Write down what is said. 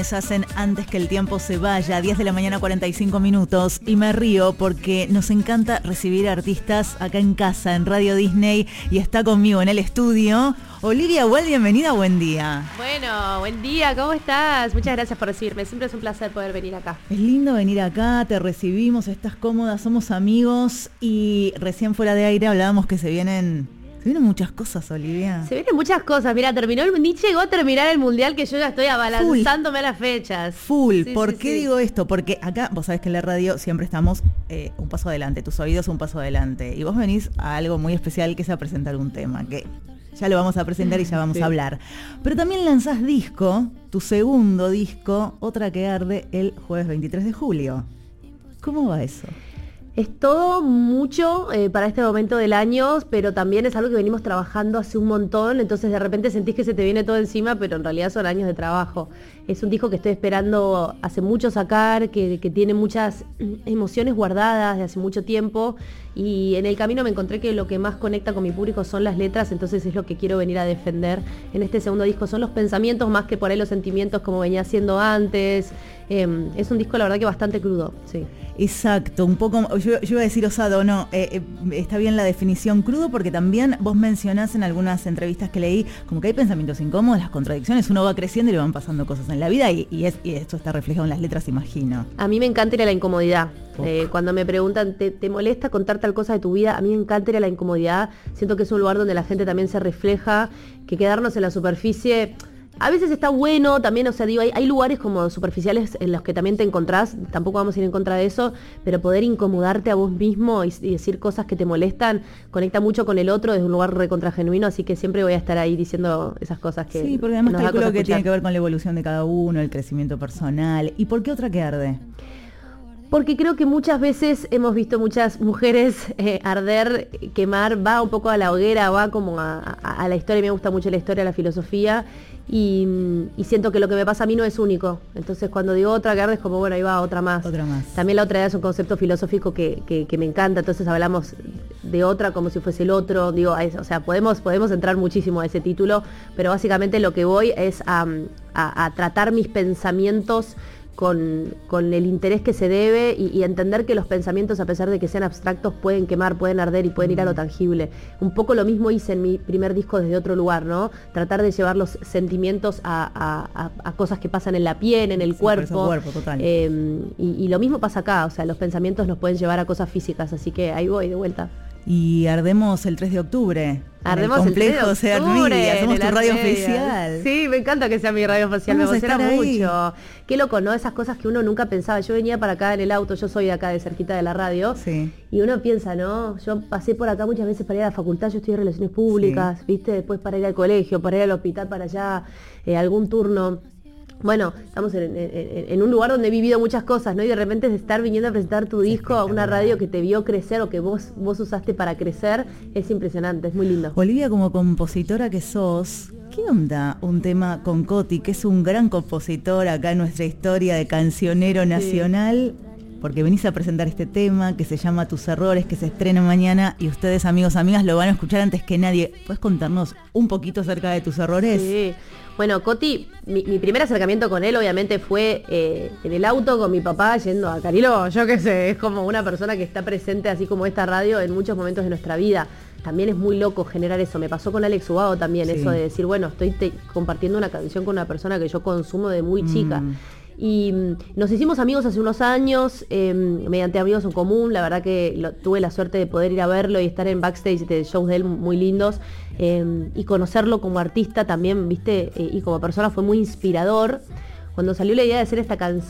quienes hacen Antes que el tiempo se vaya, 10 de la mañana 45 minutos, y me río porque nos encanta recibir artistas acá en casa, en Radio Disney, y está conmigo en el estudio Olivia Well. Bienvenida, buen día. Bueno, buen día, ¿cómo estás? Muchas gracias por recibirme, siempre es un placer poder venir acá. Es lindo venir acá, te recibimos, estás cómoda, somos amigos, y recién fuera de aire hablábamos que se vienen muchas cosas, Olivia. Se vienen muchas cosas. Mira, ni llegó a terminar el mundial, que yo ya estoy abalanzándome a las fechas. Full. Sí, ¿Por qué digo esto? Porque acá, vos sabés que en la radio siempre estamos un paso adelante, tus oídos un paso adelante. Y vos venís a algo muy especial, que es a presentar un tema, que ya lo vamos a presentar y ya vamos a hablar. Pero también lanzás disco, tu segundo disco, Otra que arde, el jueves 23 de julio. ¿Cómo va eso? Es todo mucho para este momento del año, pero también es algo que venimos trabajando hace un montón, entonces de repente sentís que se te viene todo encima, pero en realidad son años de trabajo. Es un disco que estoy esperando hace mucho sacar, que tiene muchas emociones guardadas de hace mucho tiempo, y en el camino me encontré que lo que más conecta con mi público son las letras, entonces es lo que quiero venir a defender en este segundo disco. Son los pensamientos más que por ahí los sentimientos como venía haciendo antes. Es un disco, la verdad, que bastante crudo, sí. Exacto, un poco, yo iba a decir osado, no, está bien la definición, crudo, porque también vos mencionás en algunas entrevistas que leí, como que hay pensamientos incómodos, las contradicciones, uno va creciendo y le van pasando cosas en la vida, y esto está reflejado en las letras, imagino. A mí me encanta ir a la incomodidad. Cuando me preguntan, ¿te molesta contar tal cosa de tu vida? A mí me encanta ir a la incomodidad, siento que es un lugar donde la gente también se refleja, que quedarnos en la superficie a veces está bueno también, o sea, digo, hay lugares como superficiales en los que también te encontrás, tampoco vamos a ir en contra de eso, pero poder incomodarte a vos mismo y decir cosas que te molestan, conecta mucho con el otro desde un lugar recontra genuino, así que siempre voy a estar ahí diciendo esas cosas que... Sí, porque además calculo que tiene que ver con la evolución de cada uno, el crecimiento personal. ¿Y por qué Otra que arde? Porque creo que muchas veces hemos visto muchas mujeres arder, quemar, va un poco a la hoguera, va como a la historia, me gusta mucho la historia, la filosofía, y siento que lo que me pasa a mí no es único. Entonces cuando digo Otra que arde es como, bueno, ahí va otra más. Otra más. También la otra edad es un concepto filosófico que me encanta, entonces hablamos de otra como si fuese el otro, digo, o sea, podemos entrar muchísimo a ese título, pero básicamente lo que voy es a tratar mis pensamientos con el interés que se debe y entender que los pensamientos, a pesar de que sean abstractos, pueden quemar, pueden arder y pueden ir a lo tangible. Un poco lo mismo hice en mi primer disco desde otro lugar, ¿no? Tratar de llevar los sentimientos a cosas que pasan en la piel, en el cuerpo. Total. Y lo mismo pasa acá, o sea, los pensamientos nos pueden llevar a cosas físicas, así que ahí voy de vuelta. Y ardemos el 3 de octubre. Ardemos el complejo el 3 de octubre. Hacemos tu radio oficial. Sí, me encanta que sea mi radio oficial, me emociona mucho. Qué loco, ¿no? Esas cosas que uno nunca pensaba. Yo venía para acá en el auto, yo soy de acá, de cerquita de la radio. Sí. Y uno piensa, ¿no? Yo pasé por acá muchas veces para ir a la facultad, yo estudié Relaciones Públicas, sí. ¿Viste? Después para ir al colegio, para ir al hospital, para allá, algún turno. Bueno, estamos en un lugar donde he vivido muchas cosas, ¿no? Y de repente de estar viniendo a presentar tu disco a una radio que te vio crecer o que vos usaste para crecer, es impresionante, es muy lindo. Olivia, como compositora que sos, ¿qué onda un tema con Coti, que es un gran compositor acá en nuestra historia de cancionero nacional? Sí. Porque venís a presentar este tema que se llama Tus Errores, que se estrena mañana, y ustedes, amigos, amigas, lo van a escuchar antes que nadie. ¿Puedes contarnos un poquito acerca de Tus Errores? Sí. Bueno, Coti, mi primer acercamiento con él obviamente fue en el auto con mi papá yendo a Cariló, yo qué sé, es como una persona que está presente, así como esta radio, en muchos momentos de nuestra vida. También es muy loco generar eso, me pasó con Alex Ubago también, sí. Eso de decir, bueno, estoy compartiendo una canción con una persona que yo consumo de muy chica. Y nos hicimos amigos hace unos años, mediante amigos en común, la verdad que tuve la suerte de poder ir a verlo y estar en backstage de shows de él muy lindos, y conocerlo como artista también, ¿viste? Y como persona fue muy inspirador. Cuando salió la idea de hacer esta canción,